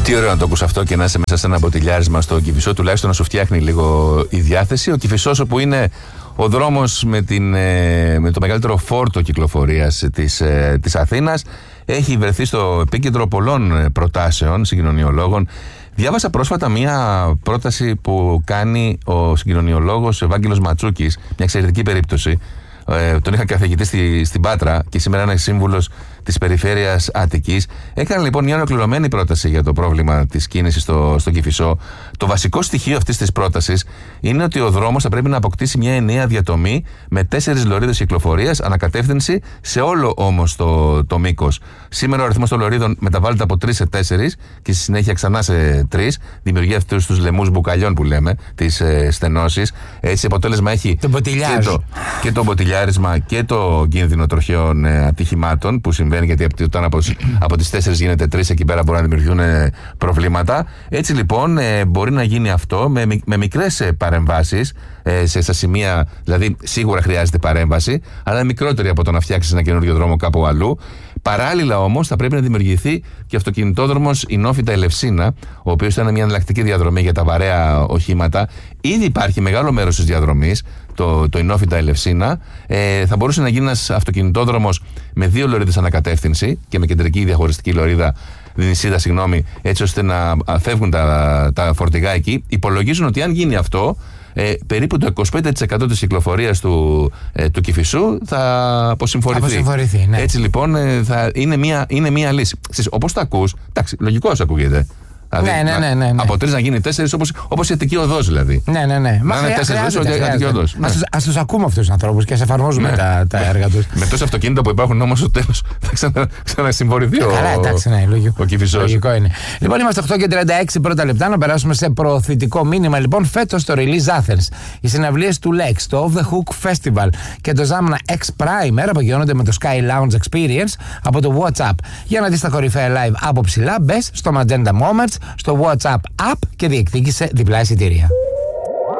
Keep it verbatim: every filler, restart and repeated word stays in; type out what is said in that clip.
Τι ωραίο να το ακούς αυτό και να είσαι μέσα σε ένα μποτιλιάρισμα στο Κηφισό, τουλάχιστον να σου φτιάχνει λίγο η διάθεση. Ο Κηφισός, όπου είναι ο δρόμος με, την, με το μεγαλύτερο φόρτο κυκλοφορίας της, της Αθήνας, έχει βρεθεί στο επίκεντρο πολλών προτάσεων συγκοινωνιολόγων. Διάβασα πρόσφατα μία πρόταση που κάνει ο συγκοινωνιολόγος Ευάγγελος Ματσούκης, μια εξαιρετική περίπτωση. Ε, τον είχα καθηγητή στη, στην Πάτρα και σήμερα είναι σύμβουλος της περιφέρειας Αττικής. Έκανε λοιπόν μια ολοκληρωμένη πρόταση για το πρόβλημα της κίνησης στο, στο Κηφισό. Το βασικό στοιχείο αυτής της πρότασης είναι ότι ο δρόμος θα πρέπει να αποκτήσει μια ενιαία διατομή με τέσσερις λωρίδες κυκλοφορίας ανακατεύθυνση σε όλο όμως το, το μήκος. Σήμερα ο αριθμός των λωρίδων μεταβάλλεται από τρεις σε τέσσερις και στη συνέχεια ξανά σε τρεις. Δημιουργεί αυτούς τους λαιμούς μπουκαλιών που λέμε, τις ε, στενώσεις. Έτσι, αποτέλεσμα έχει το και το, και το μποτιλιάρισμα και το κίνδυνο τροχαίων ε, ατυχημάτων που συμβαίνει, γιατί όταν από, από τις τέσσερις γίνεται τρεις, εκεί πέρα μπορεί να δημιουργηθούν ε, προβλήματα. Έτσι λοιπόν ε, μπορεί να γίνει αυτό με, με μικρές ε, παρεμβάσεις ε, σε, σε σημεία, δηλαδή σίγουρα χρειάζεται παρέμβαση, αλλά μικρότερη από το να φτιάξεις ένα καινούριο δρόμο κάπου αλλού. Παράλληλα όμως θα πρέπει να δημιουργηθεί και αυτοκινητόδρομος Ινόφυτα Ελευσίνα, ο οποίος ήταν μια εναλλακτική διαδρομή για τα βαρέα οχήματα. Ήδη υπάρχει μεγάλο μέρος της διαδρομής, το, το Ινόφυτα Ελευσίνα. Ε, θα μπορούσε να γίνει ένας αυτοκινητόδρομος με δύο λωρίδες ανακατεύθυνση και με κεντρική διαχωριστική λωρίδα, νησίδα, συγγνώμη, έτσι ώστε να φεύγουν τα, τα φορτηγά εκεί. Υπολογίζουν ότι αν γίνει αυτό, Ε, περίπου το είκοσι πέντε τοις εκατό της κυκλοφορίας του, ε, του Κηφισού θα αποσυμφορηθεί. αποσυμφορηθεί ναι. Έτσι λοιπόν ε, θα είναι, μια, είναι μια λύση. Όπως το ακούς, εντάξει, λογικός ακούγεται. Δηλαδή, ναι, ναι, ναι, ναι, ναι. Από τρεις να γίνει τέσσερις, όπως, όπως η Αττική Οδός δηλαδή. Ναι, ναι, ναι. Να είναι τέσσερις οδούς, η Αττική Οδός. Ναι. Ας τους ακούμε αυτούς τους ανθρώπους και ας εφαρμόζουμε ναι. τα, τα έργα τους. Με τόσα αυτοκίνητα που υπάρχουν όμως στο τέλος θα ξανα, ξανασυμφορηθεί ο, καλά, εντάξει, ναι, λογικό, ο Κηφισός. Λογικό είναι. Λοιπόν, είμαστε οκτώ και τριάντα έξι πρώτα λεπτά, να περάσουμε σε προωθητικό μήνυμα. Λοιπόν, φέτος το Release Athens, οι συναυλίες του Lex, το Off the Hook Festival και το Zamna X Primer απογειώνονται με το Sky Lounge Experience από το WhatsApp. Για να δεις τα κορυφαία live από ψηλά, μπες στο Magenta Moments, στο WhatsApp App και διεκδίκησε διπλά εισιτήρια.